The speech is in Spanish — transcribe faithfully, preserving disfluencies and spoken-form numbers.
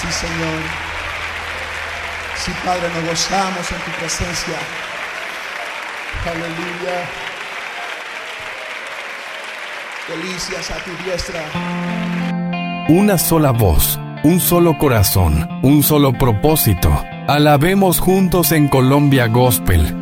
Sí, Señor. Sí, Padre, nos gozamos en tu presencia. Aleluya. Delicias a tu diestra. Una sola voz, un solo corazón, un solo propósito. Alabemos juntos en Colombia Gospel.